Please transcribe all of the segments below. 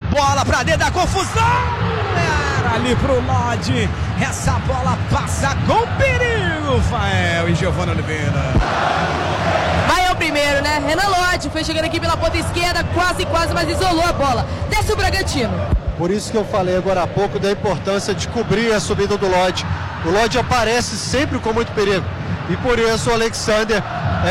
Bola pra dentro da confusão. Era ali pro Lodge. Essa bola passa com perigo, Fael e Giovanna Oliveira. Vai ao primeiro, né? Renan Lodge foi chegando aqui pela ponta esquerda, quase, mas isolou a bola. Desce o Bragantino. Por isso que eu falei agora há pouco da importância de cobrir a subida do Lodge. O Lodge aparece sempre com muito perigo. E por isso o Alexander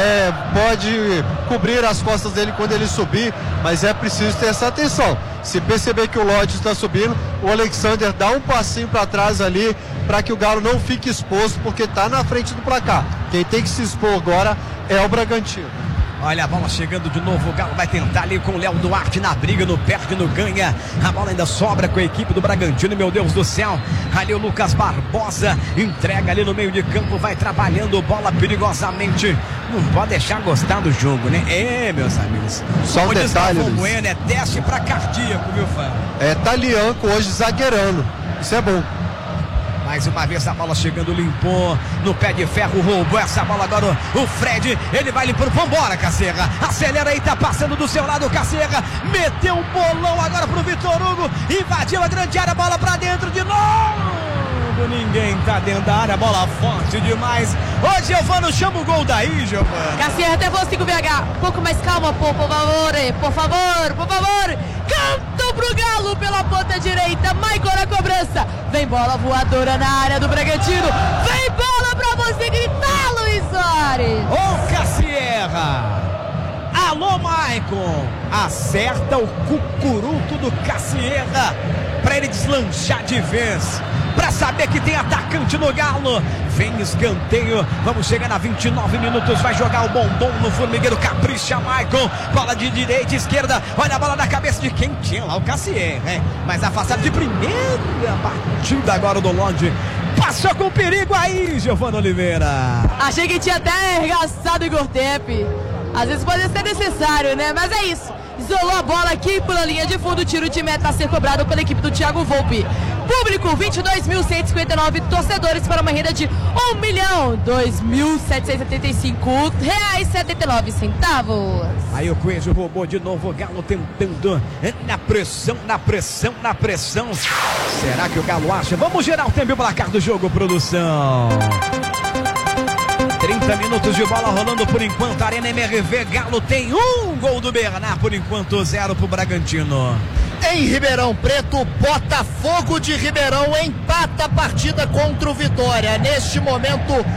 pode cobrir as costas dele quando ele subir, mas é preciso ter essa atenção. Se perceber que o Lodge está subindo, o Alexander dá um passinho para trás ali, para que o Galo não fique exposto, porque está na frente do placar. Quem tem que se expor agora é o Bragantino. Olha a bola chegando de novo, o Galo vai tentar ali com o Léo Duarte na briga, no perde, no ganha. A bola ainda sobra com a equipe do Bragantino, meu Deus do céu. Ali o Lucas Barbosa entrega ali no meio de campo, vai trabalhando bola perigosamente. Não pode deixar gostar do jogo, né? Meus amigos. Só um detalhe, Luiz. Bueno, é teste pra cardíaco, viu, Fábio? É Talianco hoje zagueirando, isso é bom. Mais uma vez a bola chegando, limpou no pé de ferro, roubou essa bola agora o Fred, ele vai limpando, vambora Cacerra, acelera aí, tá passando do seu lado o Cacerra, meteu um bolão agora pro Vitor Hugo, invadiu a grande área, bola pra dentro de novo, ninguém tá dentro da área, bola forte demais. Ô Giovano, chama o gol daí, Giovano. Cacerra, até você com o VH, um pouco mais calma, por favor, canta pro Galo pela ponta direita, Maicon na cobrança, vem bola voadora na área do Bragantino, vem bola pra você gritar, Luiz Soares. Ô Cacerra, alô Maicon, acerta o cucuruto do Cacerra pra ele deslanchar de vez, pra saber que tem atacante no Galo. Vem escanteio, vamos chegar a 29 minutos, vai jogar o bombom no formigueiro, capricha Maicon, bola de direita, esquerda, olha a bola na cabeça de quem tinha lá, o Cassier, né? Mas afastado de primeira batida agora do Lodge, passou com perigo aí, Giovanna Oliveira. Achei que tinha até arregaçado o Igor Tepe, às vezes pode ser necessário, né? Mas é isso, isolou a bola aqui pela linha de fundo, o tiro de meta a ser cobrado pela equipe do Thiago Volpi. Público, 22.159 torcedores para uma renda de R$1.2.775,79. Aí o Coelho roubou de novo, o Galo tentando na pressão. Será que o Galo acha? Vamos gerar o tempo e o placar do jogo, produção. 30 minutos de bola rolando por enquanto, Arena MRV, Galo tem um gol do Bernard, por enquanto 0 pro Bragantino. Em Ribeirão Preto, Botafogo de Ribeirão empata a partida contra o Vitória. Neste momento, 1-1.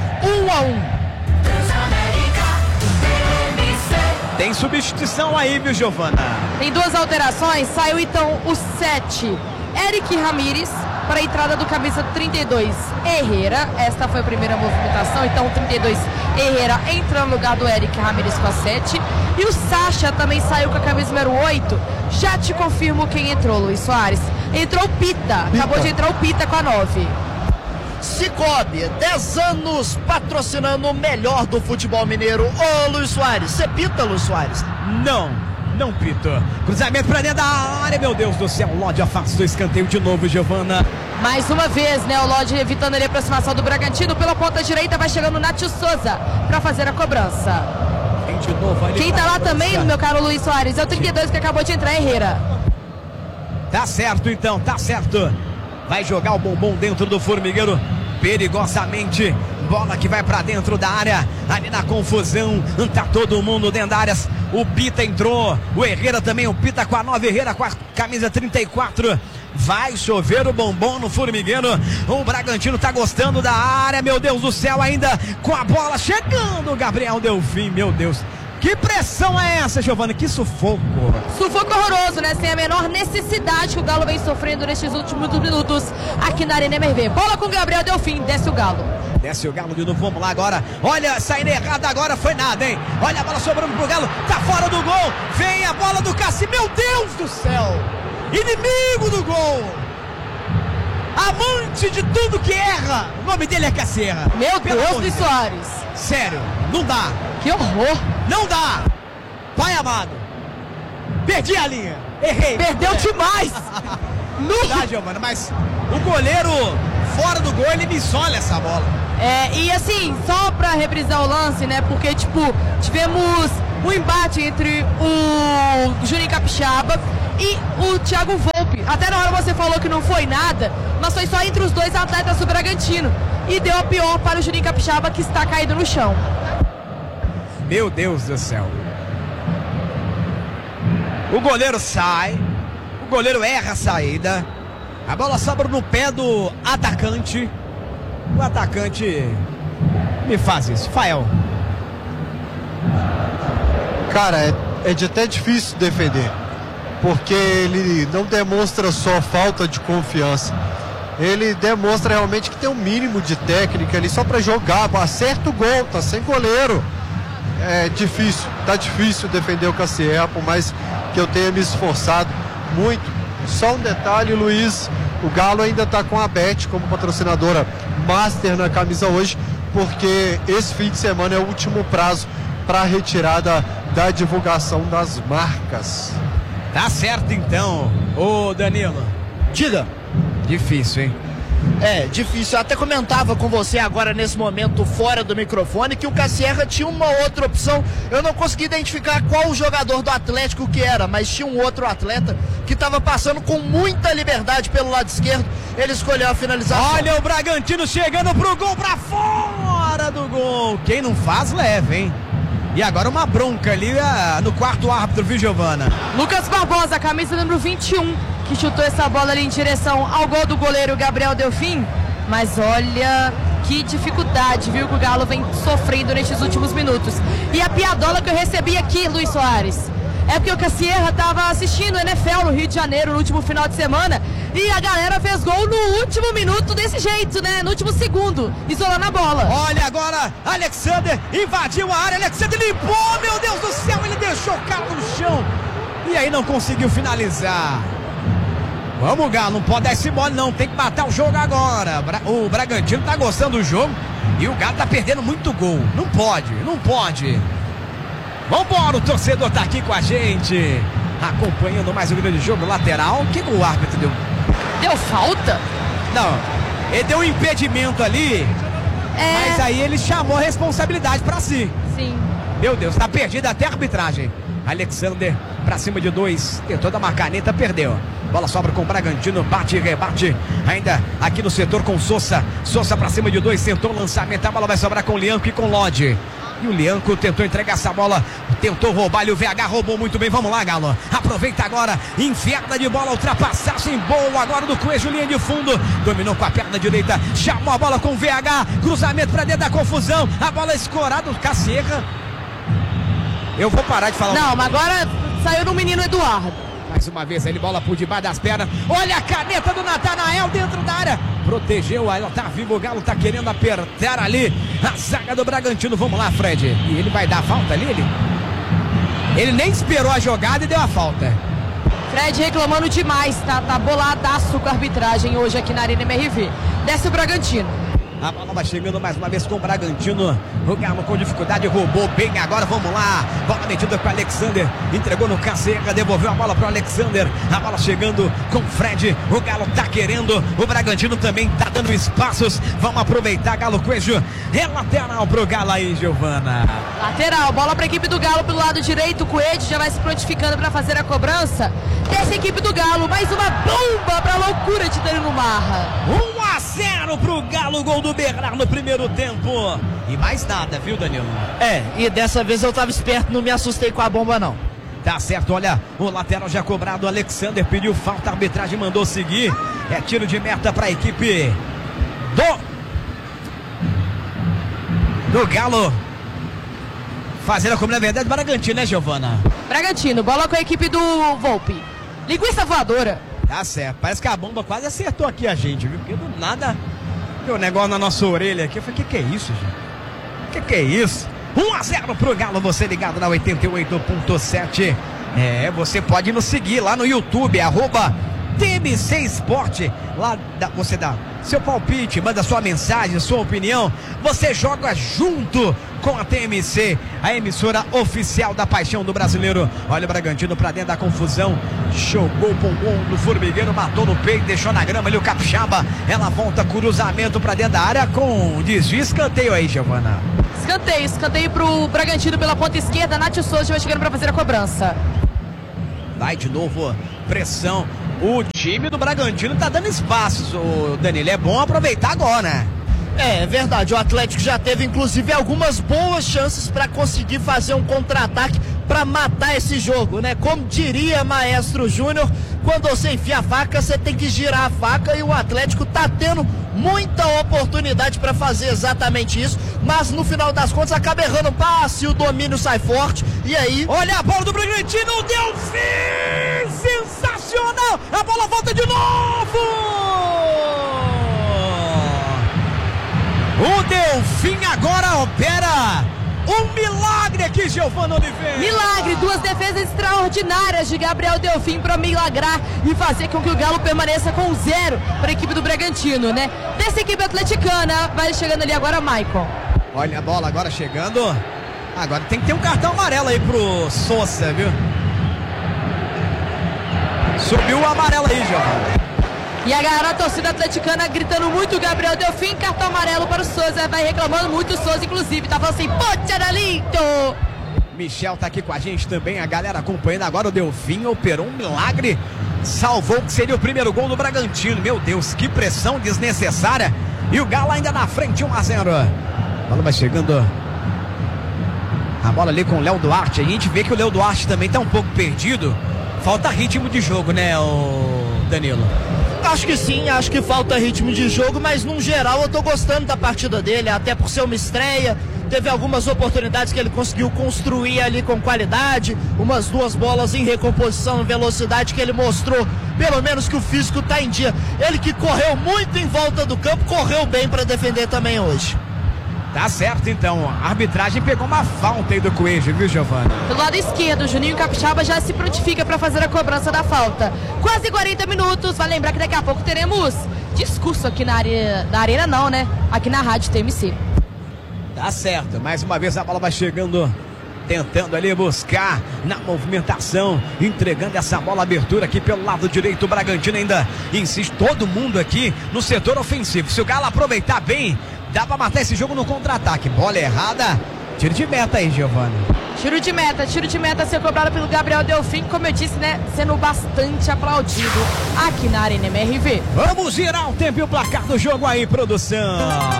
Tem substituição aí, viu, Giovana? Tem duas alterações, saiu então o 7, Eric Ramírez, para a entrada do camisa 32, Herrera. Esta foi a primeira movimentação, então o 32, Herrera, entra no lugar do Eric Ramírez com a 7. E o Sacha também saiu com a camisa número 8. Já te confirmo quem entrou, Luiz Soares. Entrou o Pita, acabou de entrar o Pita com a 9. Cicobi, 10 anos patrocinando o melhor do futebol mineiro. Ô Luiz Soares, você pita, Luiz Soares? Não pita. Cruzamento pra dentro da área, meu Deus do céu. O Lodge afasta o escanteio de novo, Giovana. Mais uma vez, né, o Lodge evitando ali a aproximação do Bragantino. Pela ponta direita vai chegando o Nátio Souza para fazer a cobrança. De novo, ali quem tá lá também, meu caro Luiz Soares, é o 32 que acabou de entrar, Herrera. Tá certo então, tá certo. Vai jogar o bombom dentro do formigueiro perigosamente. Bola que vai pra dentro da área, ali na confusão, tá todo mundo dentro da área. O Pita entrou, o Herrera também, o Pita com a 9, Herrera com a camisa 34. Vai chover o bombom no formigueiro. O Bragantino tá gostando da área, meu Deus do céu, ainda com a bola chegando. Gabriel Delfim, meu Deus. Que pressão é essa, Giovana? Que sufoco. Sufoco horroroso, né? Sem a menor necessidade que o Galo vem sofrendo nestes últimos minutos aqui na Arena MRV. Bola com o Gabriel Delfim, desce o Galo. Desce o Galo de novo, vamos lá agora. Olha, saindo errada agora, foi nada, hein? Olha a bola sobrando pro Galo, tá fora do gol. Vem a bola do Cassi, meu Deus do céu. Inimigo do gol. Amante de tudo que erra. O nome dele é Cacerra. Meu Deus, Luiz Soares. Sério, não dá. Que horror. Não dá. Pai amado. Perdi a linha. Errei. Perdeu demais. Não dá, Giovana, mas o goleiro fora do gol, ele me isola essa bola. E assim, só pra reprisar o lance, né? Porque, tipo, tivemos um embate entre o Juninho Capixaba e o Thiago Volpi. Até na hora você falou que não foi nada, mas foi só entre os dois atletas do Bragantino. E deu a pior para o Juninho Capixaba, que está caído no chão. Meu Deus do céu. O goleiro sai, o goleiro erra a saída, a bola sobra no pé do atacante. O atacante me faz isso, Fael. Cara, é de até difícil defender, porque ele não demonstra só falta de confiança, ele demonstra realmente que tem um mínimo de técnica ali só para jogar, acerta o gol, tá sem goleiro. É difícil, tá difícil defender o Cassierra, por mais que eu tenha me esforçado muito. Só um detalhe, Luiz, o Galo ainda tá com a Bet como patrocinadora master na camisa hoje, porque esse fim de semana é o último prazo para a retirada da divulgação das marcas. Tá certo então, ô Danilo. Diga. Difícil, hein? É, difícil. Eu até comentava com você agora nesse momento fora do microfone que o Cassierra tinha uma outra opção. Eu não consegui identificar qual o jogador do Atlético que era, mas tinha um outro atleta que estava passando com muita liberdade pelo lado esquerdo. Ele escolheu a finalização. Olha o Bragantino chegando pro gol, pra fora do gol. Quem não faz, leva, hein? E agora uma bronca ali no quarto árbitro, viu, Giovana? Lucas Barbosa, camisa número 21, que chutou essa bola ali em direção ao gol do goleiro Gabriel Delfim. Mas olha que dificuldade, viu, que o Galo vem sofrendo nestes últimos minutos. E a piadola que eu recebi aqui, Luiz Soares, é porque o Cassierra estava assistindo o NFL no Rio de Janeiro no último final de semana e a galera fez gol no último minuto desse jeito, né? No último segundo, isolando a bola. Olha agora, Alexander invadiu a área, Alexander limpou, meu Deus do céu, ele deixou o carro no chão e aí não conseguiu finalizar. Vamos, Galo, não pode dar esse mole não, tem que matar o jogo agora. O Bragantino tá gostando do jogo e o Galo tá perdendo muito gol. Não pode, não pode. Vambora, o torcedor tá aqui com a gente, acompanhando mais um grande jogo lateral. O que o árbitro deu? Deu falta? Não, ele deu um impedimento ali, mas aí ele chamou a responsabilidade pra si. Sim. Meu Deus, tá perdida até a arbitragem. Alexander pra cima de dois, tentou dar uma caneta, perdeu. Bola sobra com o Bragantino, bate e rebate. Ainda aqui no setor com Sousa. Sousa pra cima de dois, tentou o lançamento. A bola vai sobrar com o Lianco e com o Lodge. E o Lianco tentou entregar essa bola, tentou roubar e o VH roubou muito bem. Vamos lá, Galo. Aproveita agora, enfiada de bola, ultrapassagem boa agora do Coelho, linha de fundo. Dominou com a perna direita, chamou a bola com o VH. Cruzamento pra dentro da confusão. A bola escorada do Cassierra. Eu vou parar de falar. Não, mas agora saiu no menino Eduardo. Mais uma vez ele, bola por debaixo das pernas. Olha a caneta do Natanael dentro da área. Protegeu, ela tá vivo. O Galo tá querendo apertar ali a zaga do Bragantino. Vamos lá, Fred. E ele vai dar a falta ali? Ele nem esperou a jogada e deu a falta. Fred reclamando demais, tá boladaço com a arbitragem hoje aqui na Arena MRV. Desce o Bragantino. A bola vai chegando mais uma vez com o Bragantino. O Galo com dificuldade, roubou bem agora, vamos lá. Bola metida com o Alexander, entregou no Cassierra, devolveu a bola para o Alexander. A bola chegando com o Fred. O Galo tá querendo, o Bragantino também tá dando espaços. Vamos aproveitar, Galo Coelho. É lateral pro Galo aí, Giovana. Lateral, bola para a equipe do Galo pelo lado direito. O Coelho já vai se prontificando para fazer a cobrança. Dessa equipe do Galo, mais uma bomba para a loucura de Danilo Marra. 1-0 pro Galo, gol do Bernard no primeiro tempo. E mais nada, viu, Danilo? E dessa vez eu tava esperto, não me assustei com a bomba não. Tá certo, olha, o lateral já cobrado, Alexander pediu falta, a arbitragem mandou seguir. É tiro de meta para a equipe do Galo. Fazendo como na verdade Bragantino, né, Giovana? Bragantino, bola com a equipe do Volpi. Linguiça voadora. Tá certo, parece que a bomba quase acertou aqui a gente, viu? Porque do nada deu um negócio na nossa orelha aqui. Eu falei, que é isso, gente? Que é isso? 1-0 pro Galo, você ligado na 88.7. Você pode nos seguir lá no YouTube, @TMC Esporte. Lá você dá seu palpite, manda sua mensagem, sua opinião. Você joga junto com a TMC, a emissora oficial da paixão do brasileiro. Olha o Bragantino pra dentro da confusão. Jogou o pompom do formigueiro, matou no peito, deixou na grama ali o Capixaba. Ela volta, cruzamento pra dentro da área com desvio, escanteio aí, Giovana. Escanteio pro Bragantino pela ponta esquerda. Nath Souza vai chegando pra fazer a cobrança. Vai de novo pressão. O time do Bragantino tá dando espaços, o Danilo. É bom aproveitar agora, né? É verdade, o Atlético já teve inclusive algumas boas chances para conseguir fazer um contra-ataque para matar esse jogo, né? Como diria Maestro Júnior, quando você enfia a faca, você tem que girar a faca, e o Atlético tá tendo muita oportunidade para fazer exatamente isso, mas no final das contas acaba errando o passe, o domínio sai forte, e aí... Olha a bola do Bragantino, o Delfim! Sensacional! A bola volta de novo! O Delfim agora opera um milagre aqui, Giovana Oliveira. Milagre, duas defesas extraordinárias de Gabriel Delfim para milagrar e fazer com que o Galo permaneça com 0 para a equipe do Bragantino, né? Dessa equipe atleticana, vai chegando ali agora Maicon. Olha a bola agora chegando. Agora tem que ter um cartão amarelo aí pro Souza, viu? Subiu o amarelo aí, Giovana. E a torcida atleticana gritando muito Gabriel Delfim, cartão amarelo para o Souza, vai reclamando muito o Souza, inclusive, tá falando assim, pô, Tcharalito! Michel tá aqui com a gente também, a galera acompanhando agora. O Delfim operou um milagre, salvou o que seria o primeiro gol do Bragantino. Meu Deus, que pressão desnecessária, e o Galo ainda na frente, 1-0. A bola vai chegando, a bola ali com o Léo Duarte. A gente vê que o Léo Duarte também tá um pouco perdido, falta ritmo de jogo, né, o Danilo? Acho que sim, acho que falta ritmo de jogo, mas num geral eu tô gostando da partida dele, até por ser uma estreia. Teve algumas oportunidades que ele conseguiu construir ali com qualidade, umas 2 bolas em recomposição, velocidade, que ele mostrou pelo menos que o físico tá em dia. Ele que correu muito em volta do campo, correu bem para defender também hoje. Tá certo, então. A arbitragem pegou uma falta aí do Coelho, viu, Giovana? Do lado esquerdo, o Juninho Capixaba já se prontifica para fazer a cobrança da falta. Quase 40 minutos. Vai lembrar que daqui a pouco teremos discurso aqui na arena não, né? Aqui na Rádio TMC. Tá certo. Mais uma vez a bola vai chegando, tentando ali buscar na movimentação, entregando essa bola abertura aqui pelo lado direito. O Bragantino ainda insiste, todo mundo aqui no setor ofensivo. Se o Galo aproveitar bem, dá pra matar esse jogo no contra-ataque. Bola errada, tiro de meta aí, Giovana. Tiro de meta a ser cobrado pelo Gabriel Delfim, como eu disse, né, sendo bastante aplaudido aqui na Arena MRV. Vamos girar o tempo e o placar do jogo aí, produção.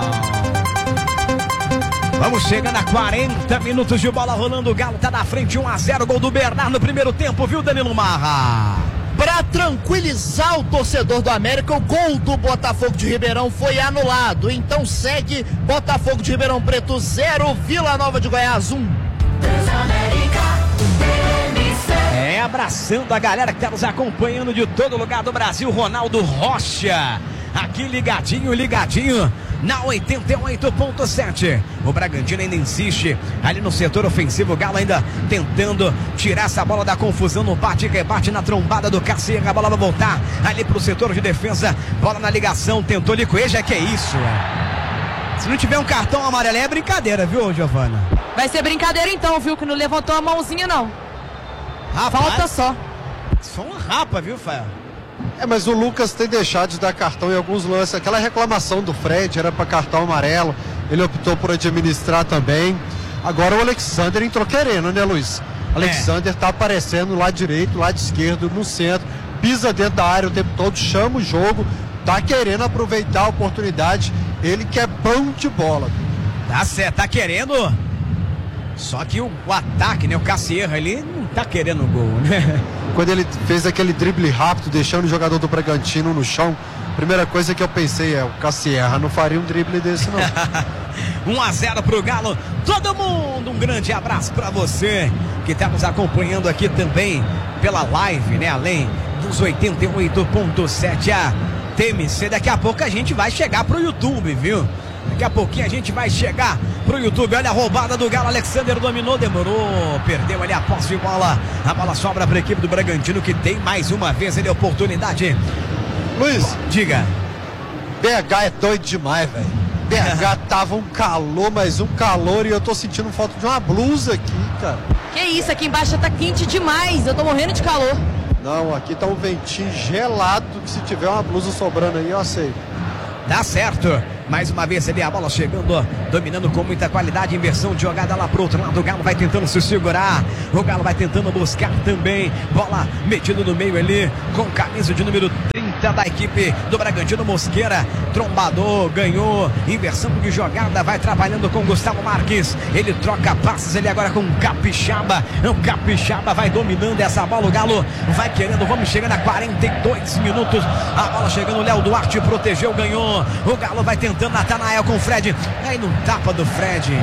Vamos chegando a 40 minutos de bola rolando, o Galo tá na frente, 1-0, gol do Bernardo no primeiro tempo, viu, Danilo Marra? Para tranquilizar o torcedor do América, o gol do Botafogo de Ribeirão foi anulado. Então segue Botafogo de Ribeirão Preto 0, Vila Nova de Goiás 1. É, abraçando a galera que tá nos acompanhando de todo lugar do Brasil, Ronaldo Rocha, aqui ligadinho na 88.7. O Bragantino ainda insiste ali no setor ofensivo. O Galo ainda tentando tirar essa bola da confusão no bate e rebate na trombada do Cacique. A bola vai voltar ali pro setor de defesa. Bola na ligação, tentou Licoeja, que é isso? Se não tiver um cartão amarelo é brincadeira, viu, Giovana? Vai ser brincadeira então, viu, que não levantou a mãozinha não. Rapaz, falta só. Só um rapa, viu, Fael? Mas o Lucas tem deixado de dar cartão em alguns lances. Aquela reclamação do Fred era para cartão amarelo, ele optou por administrar também. Agora o Alexander entrou querendo, né, Luiz? Alexander tá aparecendo lá direito, lado esquerdo, no centro, pisa dentro da área o tempo todo, chama o jogo, tá querendo aproveitar a oportunidade. Ele que é bom de bola. Tá certo, tá querendo. Só que o ataque, né, o Cacique, ele não tá querendo gol, né? Quando ele fez aquele drible rápido, deixando o jogador do Bragantino no chão, a primeira coisa que eu pensei é, o Cacique não faria um drible desse não. 1-0 pro Galo. Todo mundo, um grande abraço pra você que tá nos acompanhando aqui também pela live, né? Além dos 88.7 a TMC. Daqui a pouco a gente vai chegar pro YouTube, viu? Daqui a pouquinho a gente vai chegar pro YouTube. Olha a roubada do Galo. Alexander dominou, demorou, perdeu ali a posse de bola. A bola sobra para a equipe do Bragantino, que tem mais uma vez ali a oportunidade. Luiz, diga. BH é doido demais, velho. BH tava um calor, mas um calor, e eu tô sentindo falta de uma blusa aqui, cara. Que isso, aqui embaixo tá quente demais, eu tô morrendo de calor. Não, aqui tá um ventinho gelado, que se tiver uma blusa sobrando aí, eu aceito. Tá certo. Mais uma vez ali a bola chegando, dominando com muita qualidade, inversão de jogada lá pro outro lado, o Galo vai tentando se segurar, o Galo vai tentando buscar também, bola metida no meio ali, com camisa de número 30 da equipe do Bragantino, Mosqueira, trombador, ganhou, inversão de jogada, vai trabalhando com Gustavo Marques, ele troca passes ali agora com o Capixaba vai dominando essa bola, o Galo vai querendo, vamos chegando a 42 minutos, a bola chegando, o Léo Duarte protegeu, ganhou, o Galo vai tentando Natanael com o Fred, aí no tapa do Fred,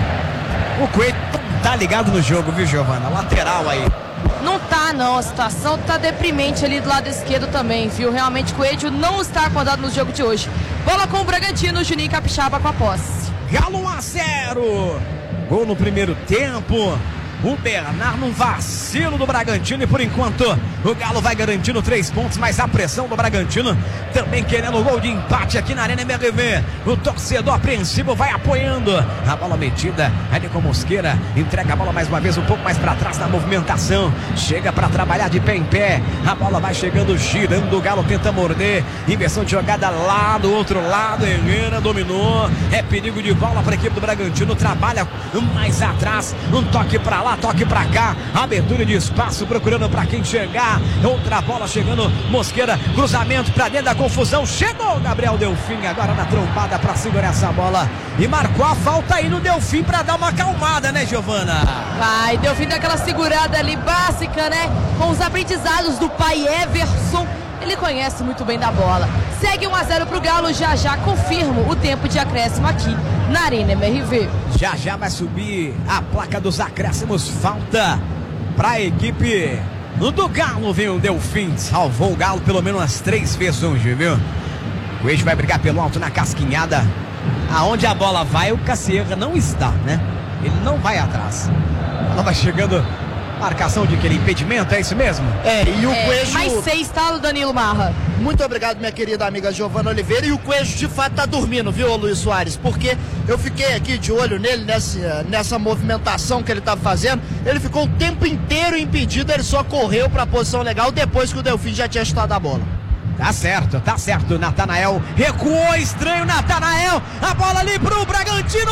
o Coelho não tá ligado no jogo, viu, Giovana? Lateral aí. Não tá não, a situação tá deprimente ali do lado esquerdo também, viu? Realmente o Coelho não está acordado no jogo de hoje. Bola com o Bragantino, Juninho Capixaba com a posse. Galo 1-0, gol no primeiro tempo. O Bernardo, um vacilo do Bragantino, e por enquanto o Galo vai garantindo 3 pontos, mas a pressão do Bragantino também querendo o gol de empate aqui na Arena MRV. O torcedor apreensivo vai apoiando. A bola metida ali com Mosqueira, entrega a bola mais uma vez um pouco mais para trás na movimentação, chega para trabalhar de pé em pé, a bola vai chegando, girando, o Galo tenta morder, inversão de jogada lá do outro lado, Herrera dominou, é perigo de bola para a equipe do Bragantino, trabalha mais atrás, um toque para lá, toque pra cá, abertura de espaço, procurando pra quem chegar, outra bola chegando, Mosqueira, cruzamento pra dentro da confusão, chegou Gabriel Delfim agora na trombada pra segurar essa bola e marcou a falta aí no Delfim pra dar uma acalmada, né, Giovana? Vai, Delfim dá aquela segurada ali básica, né, com os aprendizados do pai Everson, ele conhece muito bem da bola. Segue 1-0 pro Galo, já confirmo o tempo de acréscimo aqui na Arena MRV. Já vai subir a placa dos acréscimos, falta pra equipe do Galo, viu? O Delfim salvou o Galo pelo menos umas 3 vezes hoje, viu? O Eixo vai brigar pelo alto na casquinhada. Aonde a bola vai, o Cacierra não está, né? Ele não vai atrás. Ela vai chegando. Marcação de aquele impedimento, é isso mesmo? E o Coelho... Mais 6, tá, Danilo Marra? Muito obrigado, minha querida amiga Giovana Oliveira. E o Coelho de fato tá dormindo, viu, Luiz Soares? Porque eu fiquei aqui de olho nele nessa movimentação que ele tá fazendo. Ele ficou o tempo inteiro impedido, ele só correu pra posição legal depois que o Delfim já tinha chutado a bola. Tá certo, Natanael recuou, estranho, Natanael, a bola ali pro Bragantino,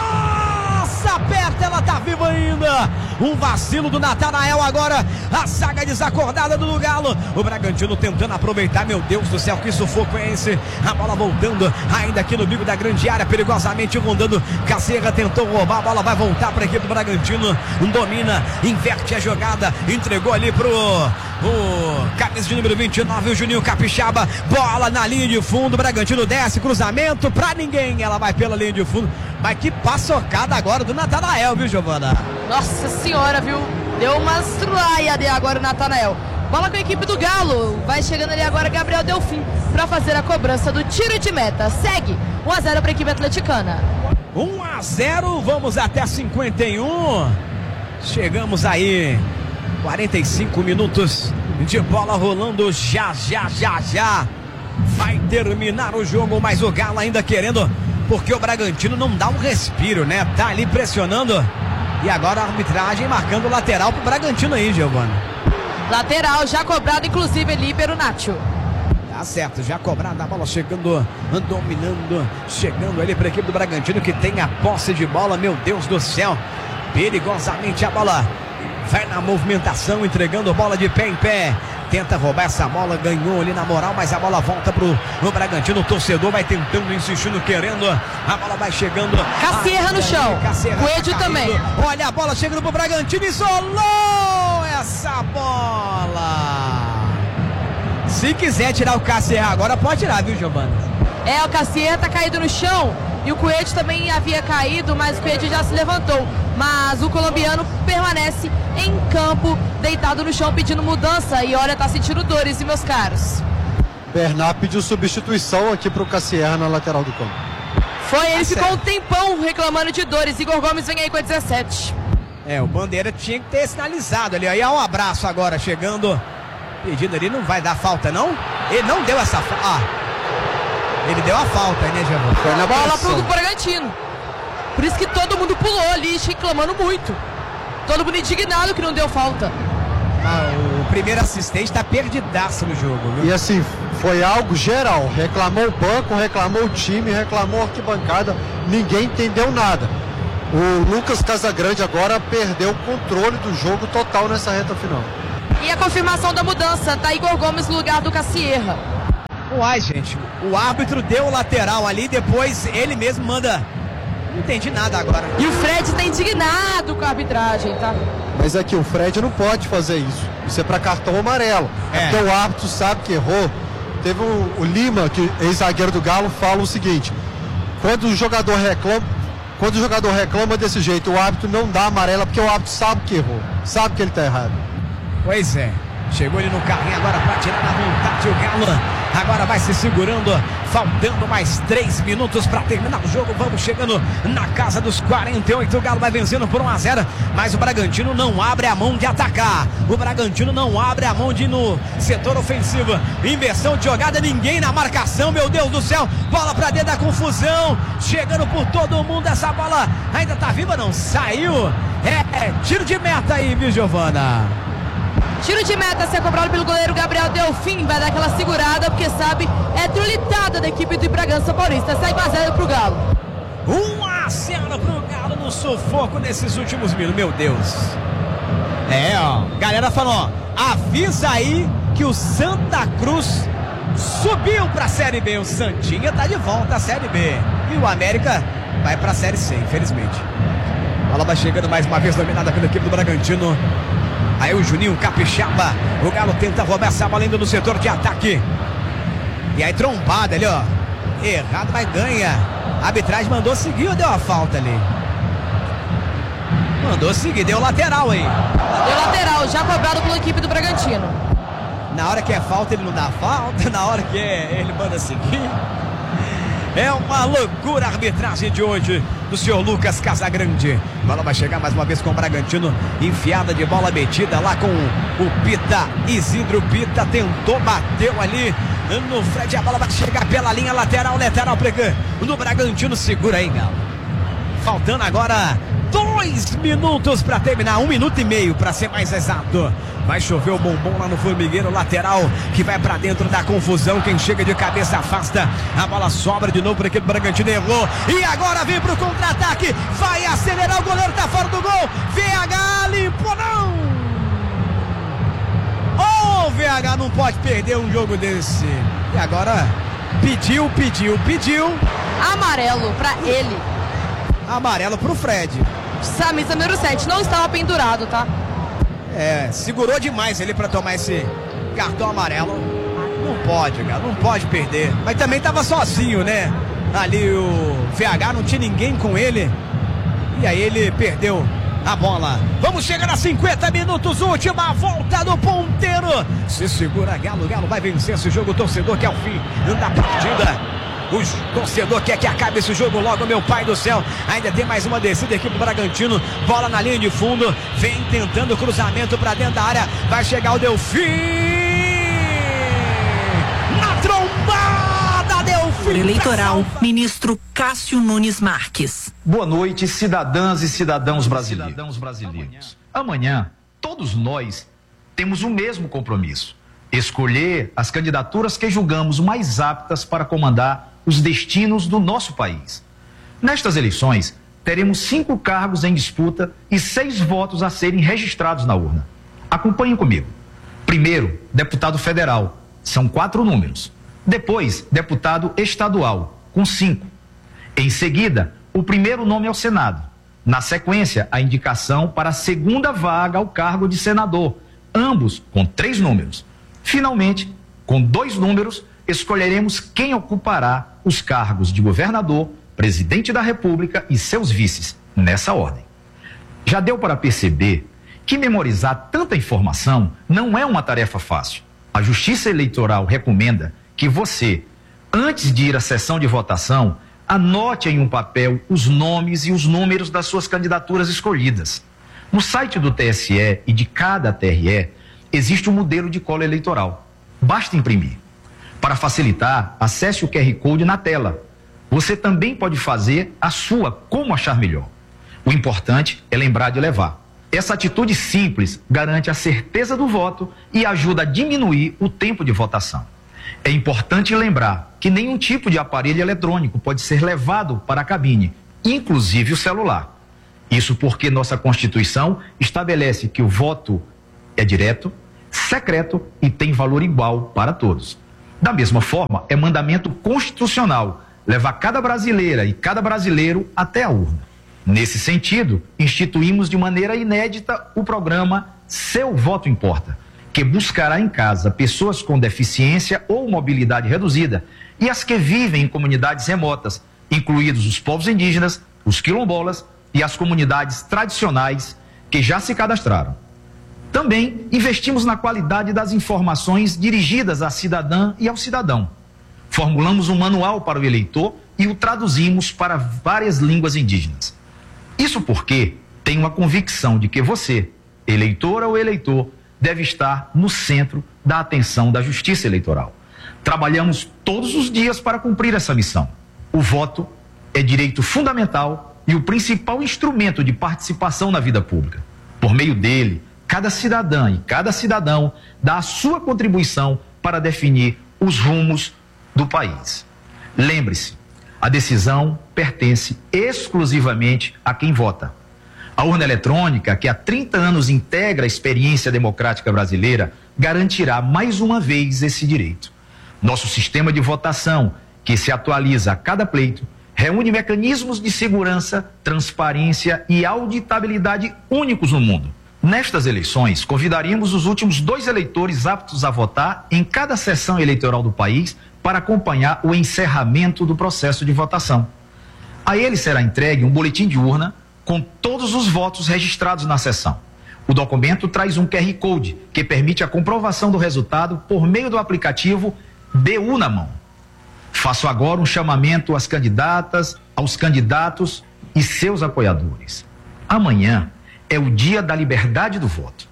passa perto, ela tá viva ainda, um vacilo do Natanael agora, a saga desacordada do Galo, o Bragantino tentando aproveitar, meu Deus do céu, que sufoco é esse, a bola voltando, ainda aqui no bico da grande área, perigosamente rondando, Cacierra tentou roubar, a bola vai voltar para a equipe do Bragantino, domina, inverte a jogada, entregou ali pro camisa de número 29, o Juninho Capixaba, bola na linha de fundo, Bragantino desce, cruzamento pra ninguém, ela vai pela linha de fundo, mas que paçocada agora do Natanael, viu, Giovana? Nossa senhora, viu? Deu uma estrulaia ali agora o Natanael. Bola com a equipe do Galo, vai chegando ali agora Gabriel Delfim pra fazer a cobrança do tiro de meta, segue 1-0 pra equipe atleticana. 1-0, vamos até 51, chegamos aí 45 minutos de bola rolando, já vai terminar o jogo, mas o Galo ainda querendo, porque o Bragantino não dá um respiro, né? Tá ali pressionando e agora a arbitragem marcando o lateral pro Bragantino aí, Giovana. Lateral já cobrado, inclusive líbero Nacho. Tá certo, já cobrada a bola chegando, dominando, chegando ali pra equipe do Bragantino que tem a posse de bola, meu Deus do céu, perigosamente a bola vai na movimentação, entregando bola de pé em pé, tenta roubar essa bola, ganhou ali na moral, mas a bola volta pro Bragantino, o torcedor vai tentando, insistindo, querendo, a bola vai chegando, Cacierra no chão, Coelho também, olha a bola chegando pro Bragantino, isolou essa bola, se quiser tirar o Cacierra agora pode tirar, viu, Giovana? O Cacierra tá caído no chão e o Coelho também havia caído, mas o Coelho já se levantou, mas o colombiano permanece em campo, deitado no chão pedindo mudança e olha, tá sentindo dores, e meus caros. Bernard pediu substituição aqui pro Cacierra na lateral do campo. Ele ficou um tempão reclamando de dores. Igor Gomes vem aí com a 17. O Bandeira tinha que ter sinalizado ali, aí um abraço agora chegando, pedindo ali, não vai dar falta não? Ele não deu essa falta, ele deu a falta, né, Giovana? Foi na bola pro Bragantino. Por isso que todo mundo pulou ali, reclamando muito. Todo mundo indignado que não deu falta. O primeiro assistente tá perdidaço no jogo, viu? E assim, foi algo geral. Reclamou o banco, reclamou o time, reclamou a arquibancada. Ninguém entendeu nada. O Lucas Casagrande agora perdeu o controle do jogo total nessa reta final. E a confirmação da mudança, tá Igor Gomes no lugar do Cassierra. Uai, gente, o árbitro deu o lateral ali, depois ele mesmo manda. Não entendi nada agora. E o Fred tá indignado com a arbitragem, tá? Mas é que o Fred não pode fazer isso. Isso é para cartão amarelo. É porque o árbitro sabe que errou. Teve o Lima, que é ex-zagueiro do Galo, fala o seguinte: quando o jogador reclama desse jeito, o árbitro não dá amarela, porque o árbitro sabe que errou, sabe que ele tá errado. Pois é. Chegou ele no carrinho agora para tirar na vontade o Galo. Agora vai se segurando. Faltando mais 3 minutos para terminar o jogo. Vamos chegando na casa dos 48. O Galo vai vencendo por 1-0. Mas o Bragantino não abre a mão de atacar. O Bragantino não abre a mão de ir no setor ofensivo. Inversão de jogada, ninguém na marcação. Meu Deus do céu. Bola para dentro da confusão. Chegando por todo mundo. Essa bola ainda tá viva, não? Saiu. É tiro de meta aí, viu, Giovana? Tiro de meta a ser cobrado pelo goleiro Gabriel Delfim. Vai dar aquela segurada, porque sabe, é trulitada da equipe do Bragança Paulista. Sai 1-0 pro Galo. 1-0 pro Galo no sufoco nesses últimos minutos. Meu Deus. Galera falou, avisa aí que o Santa Cruz subiu pra Série B. O Santinha tá de volta à Série B. E o América vai pra Série C, infelizmente. A bola vai chegando mais uma vez, dominada pela equipe do Bragantino. Aí o Juninho Capixaba. O Galo tenta roubar essa bola indo no setor de ataque. E aí trombada ali, ó. Errado, mas ganha. A arbitragem mandou seguir ou deu a falta ali? Mandou seguir, deu lateral aí. Deu lateral, já cobrado pela equipe do Bragantino. Na hora que é falta, ele não dá falta. Na hora que ele manda seguir. É uma loucura a arbitragem de hoje do senhor Lucas Casagrande. A bola vai chegar mais uma vez com o Bragantino. Enfiada de bola metida lá com o Pita. Isidro Pita tentou, bateu ali no Fred. A bola vai chegar pela linha lateral no Bragantino. Segura aí, Galo. Faltando agora 2 minutos para terminar. 1 minuto e meio para ser mais exato. Vai chover o bombom lá no formigueiro lateral, que vai pra dentro da confusão. Quem chega de cabeça afasta. A bola sobra de novo para aqui do Bragantino. Errou. E agora vem pro contra-ataque. Vai acelerar, o goleiro tá fora do gol. VH limpou, não. O VH não pode perder um jogo desse. E agora pediu. Amarelo pra ele. Amarelo pro Fred. Camisa número 7, não estava pendurado, tá? Segurou demais ele pra tomar esse cartão amarelo. Não pode, cara, não pode perder. Mas também tava sozinho, né? Ali o VH, não tinha ninguém com ele. E aí ele perdeu a bola. Vamos chegar a 50 minutos, última volta do ponteiro. Se segura, Galo vai vencer esse jogo. O torcedor quer o fim da partida. O torcedor quer que acabe esse jogo logo, meu pai do céu. Ainda tem mais uma descida aqui pro Bragantino. Bola na linha de fundo. Vem tentando cruzamento pra dentro da área. Vai chegar o Delfim. Na trombada, Delfim. Eleitoral, ministro Cássio Nunes Marques. Boa noite, cidadãs e cidadãos brasileiros. Amanhã, todos nós temos o mesmo compromisso. Escolher as candidaturas que julgamos mais aptas para comandar os destinos do nosso país. Nestas eleições, teremos 5 cargos em disputa e 6 votos a serem registrados na urna. Acompanhem comigo. Primeiro, deputado federal, são 4 números. Depois, deputado estadual, com 5. Em seguida, o primeiro nome ao Senado. Na sequência, a indicação para a segunda vaga ao cargo de senador, ambos com 3 números. Finalmente, com 2 números, escolheremos quem ocupará os cargos de governador, presidente da República e seus vices, nessa ordem. Já deu para perceber que memorizar tanta informação não é uma tarefa fácil. A Justiça Eleitoral recomenda que você, antes de ir à sessão de votação, anote em um papel os nomes e os números das suas candidaturas escolhidas. No site do TSE e de cada TRE, existe um modelo de cola eleitoral. Basta imprimir. Para facilitar, acesse o QR Code na tela. Você também pode fazer a sua como achar melhor. O importante é lembrar de levar. Essa atitude simples garante a certeza do voto e ajuda a diminuir o tempo de votação. É importante lembrar que nenhum tipo de aparelho eletrônico pode ser levado para a cabine, inclusive o celular. Isso porque nossa Constituição estabelece que o voto é direto, secreto e tem valor igual para todos. Da mesma forma, é mandamento constitucional levar cada brasileira e cada brasileiro até a urna. Nesse sentido, instituímos de maneira inédita o programa Seu Voto Importa, que buscará em casa pessoas com deficiência ou mobilidade reduzida e as que vivem em comunidades remotas, incluídos os povos indígenas, os quilombolas e as comunidades tradicionais que já se cadastraram. Também investimos na qualidade das informações dirigidas à cidadã e ao cidadão. Formulamos um manual para o eleitor e o traduzimos para várias línguas indígenas. Isso porque tenho a convicção de que você, eleitora ou eleitor, deve estar no centro da atenção da Justiça Eleitoral. Trabalhamos todos os dias para cumprir essa missão. O voto é direito fundamental e o principal instrumento de participação na vida pública. Por meio dele, cada cidadã e cada cidadão dá a sua contribuição para definir os rumos do país. Lembre-se, a decisão pertence exclusivamente a quem vota. A urna eletrônica, que há 30 anos integra a experiência democrática brasileira, garantirá mais uma vez esse direito. Nosso sistema de votação, que se atualiza a cada pleito, reúne mecanismos de segurança, transparência e auditabilidade únicos no mundo. Nestas eleições, convidaríamos os últimos 2 eleitores aptos a votar em cada sessão eleitoral do país para acompanhar o encerramento do processo de votação. A ele será entregue um boletim de urna com todos os votos registrados na sessão. O documento traz um QR Code que permite a comprovação do resultado por meio do aplicativo BU na mão. Faço agora um chamamento às candidatas, aos candidatos e seus apoiadores. Amanhã é o dia da liberdade do voto.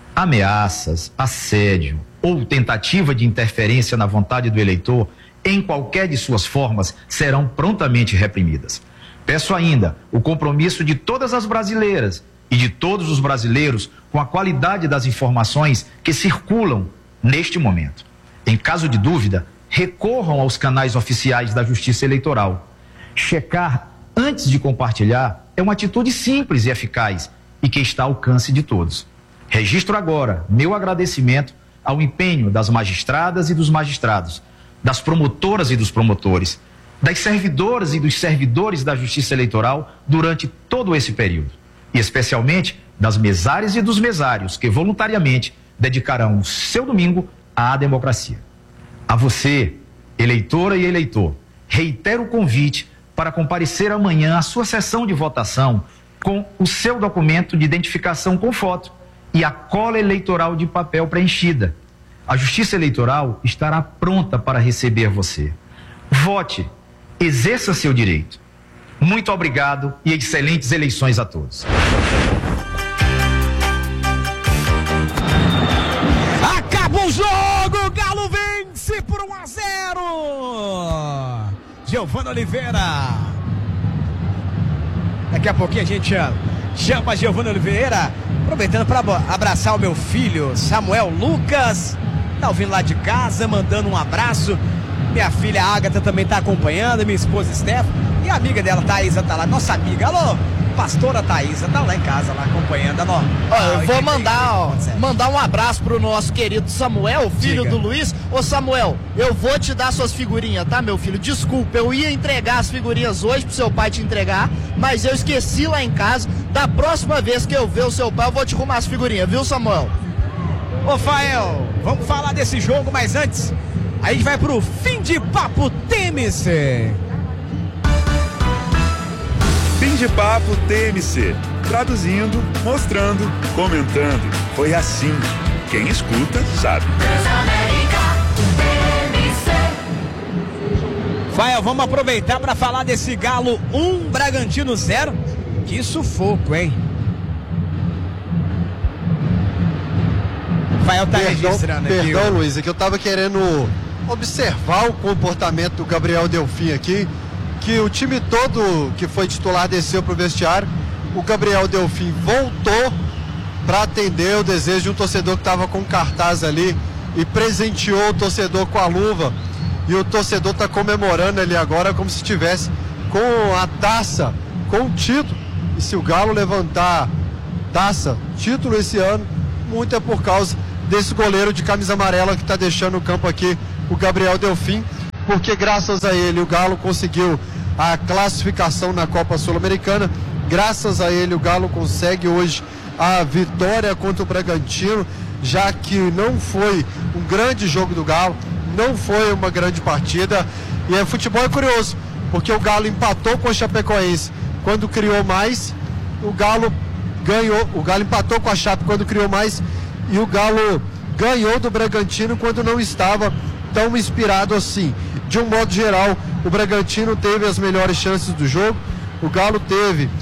Ameaças, assédio ou tentativa de interferência na vontade do eleitor, em qualquer de suas formas, serão prontamente reprimidas. Peço ainda o compromisso de todas as brasileiras e de todos os brasileiros com a qualidade das informações que circulam neste momento. Em caso de dúvida, recorram aos canais oficiais da Justiça Eleitoral. Checar antes de compartilhar é uma atitude simples e eficaz e que está ao alcance de todos. Registro agora meu agradecimento ao empenho das magistradas e dos magistrados, das promotoras e dos promotores, das servidoras e dos servidores da Justiça Eleitoral durante todo esse período, e especialmente das mesárias e dos mesários que voluntariamente dedicarão o seu domingo à democracia. A você, eleitora e eleitor, reitero o convite para comparecer amanhã à sua sessão de votação com o seu documento de identificação com foto e a cola eleitoral de papel preenchida. A Justiça Eleitoral estará pronta para receber você. Vote, exerça seu direito. Muito obrigado e excelentes eleições a todos. Acaba o jogo, Galo vence por 1-0. Giovana Oliveira. Daqui a pouquinho a gente chama a Giovana Oliveira, aproveitando para abraçar o meu filho Samuel Lucas, tá ouvindo lá de casa, mandando um abraço. Minha filha Ágata também tá acompanhando, minha esposa Steph, e a amiga dela, Thaísa, tá lá, nossa amiga. Alô, pastora Thaísa, tá lá em casa, lá acompanhando. Eu vou mandar um abraço pro nosso querido Samuel, filho do Luiz. Ô Samuel, eu vou te dar suas figurinhas, tá, meu filho? Desculpa, eu ia entregar as figurinhas hoje pro seu pai te entregar, mas eu esqueci lá em casa. Da próxima vez que eu ver o seu pai, eu vou te arrumar as figurinhas, viu, Samuel? Ô Fael, vamos falar desse jogo, mas antes, a gente vai pro Fim de Papo TMC. Fim de Papo TMC. Traduzindo, mostrando, comentando. Foi assim. Quem escuta, sabe. Fael, vamos aproveitar para falar desse Galo 1, Bragantino 0. Que sufoco, hein? Fael tá registrando aqui. Perdão, Luiz, é que eu tava querendo observar o comportamento do Gabriel Delfim aqui, que o time todo que foi titular desceu pro vestiário, o Gabriel Delfim voltou para atender o desejo de um torcedor que estava com cartaz ali e presenteou o torcedor com a luva. E o torcedor está comemorando ali agora como se estivesse com a taça, com o título. E se o Galo levantar taça, título esse ano, muito é por causa desse goleiro de camisa amarela que está deixando o campo aqui, o Gabriel Delfim, porque graças a ele o Galo conseguiu a classificação na Copa Sul-Americana, graças a ele o Galo consegue hoje a vitória contra o Bragantino, já que não foi um grande jogo do Galo, não foi uma grande partida, e futebol é curioso, porque o Galo empatou com o Chapecoense quando criou mais, o Galo ganhou, o Galo empatou com a Chape quando criou mais, e o Galo ganhou do Bragantino quando não estava tão inspirado assim. De um modo geral, o Bragantino teve as melhores chances do jogo, o Galo teve,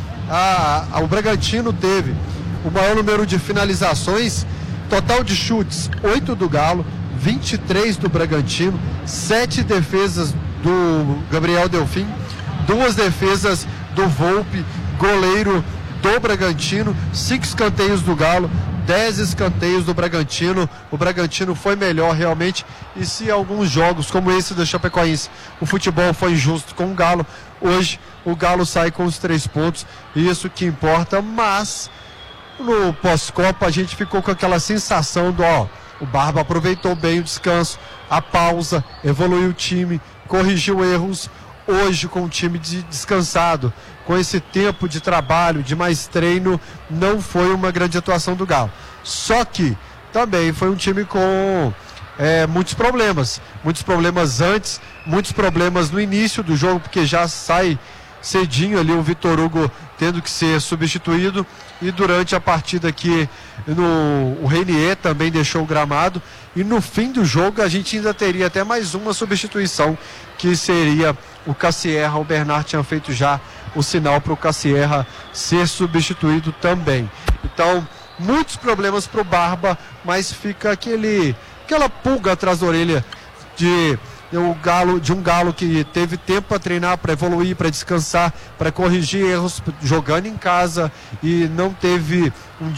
o Bragantino teve o maior número de finalizações, total de chutes, 8 do Galo, 23 do Bragantino, 7 defesas do Gabriel Delfim, 2 defesas do Volpe, goleiro do Bragantino, 5 escanteios do Galo, 10 escanteios do Bragantino. O Bragantino foi melhor realmente, e se alguns jogos como esse do Chapecoense o futebol foi injusto com o Galo, hoje o Galo sai com os 3 pontos, isso que importa. Mas no pós-Copa a gente ficou com aquela sensação do o Barba aproveitou bem o descanso, a pausa, evoluiu o time, corrigiu erros. Hoje, com o time descansado, com esse tempo de trabalho, de mais treino, não foi uma grande atuação do Galo. Só que também foi um time com muitos problemas antes, muitos problemas no início do jogo, porque já sai cedinho ali o Vitor Hugo tendo que ser substituído, e durante a partida aqui o Reinier também deixou o gramado, e no fim do jogo a gente ainda teria até mais uma substituição, que seria o Cassierra. O Bernard tinha feito já o sinal para o Cassierra ser substituído também. Então, muitos problemas para o Barba, mas fica aquela pulga atrás da orelha de um Galo que teve tempo para treinar, para evoluir, para descansar, para corrigir erros jogando em casa, e não teve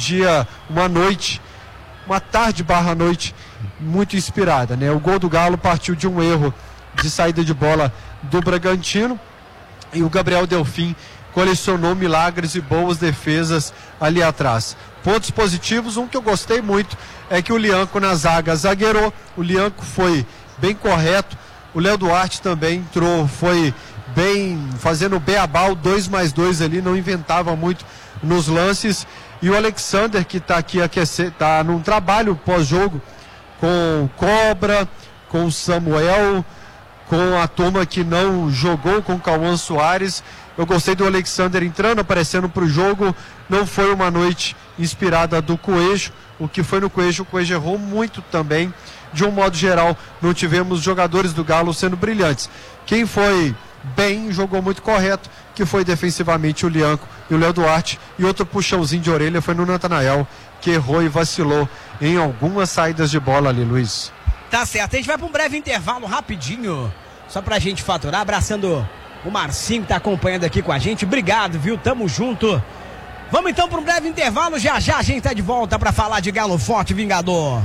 uma tarde/noite muito inspirada, né? O gol do Galo partiu de um erro de saída de bola do Bragantino, e o Gabriel Delfim colecionou milagres e boas defesas ali atrás. Pontos positivos, um que eu gostei muito é que o Lianco na zaga zagueirou, o Lianco foi bem correto, o Léo Duarte também entrou, foi bem, fazendo o beabá, o 2+2 ali, não inventava muito nos lances, e o Alexander, que está aqui está num trabalho pós-jogo com o Cobra, com o Samuel, com a turma que não jogou, com o Cauã Soares. Eu gostei do Alexander entrando, aparecendo para o jogo. Não foi uma noite inspirada do Coelho. O que foi no Coelho, o Coelho errou muito também. De um modo geral, não tivemos jogadores do Galo sendo brilhantes. Quem foi bem, jogou muito correto, que foi defensivamente o Lianco e o Léo Duarte. E outro puxãozinho de orelha foi no Natanael, que errou e vacilou em algumas saídas de bola ali, Luiz. Tá certo, a gente vai para um breve intervalo rapidinho, só pra gente faturar, abraçando o Marcinho que tá acompanhando aqui com a gente. Obrigado, viu? Tamo junto. Vamos então para um breve intervalo, já a gente tá de volta para falar de Galo Forte Vingador.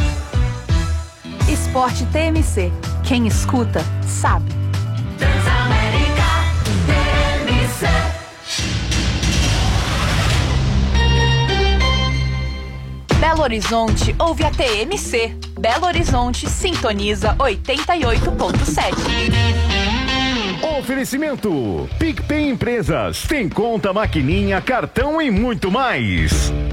Esporte TMC. Quem escuta, sabe. Transamérica TMC. Belo Horizonte ouve a TMC. Belo Horizonte sintoniza 88.7. Oferecimento PicPay Empresas. Tem conta, maquininha, cartão e muito mais.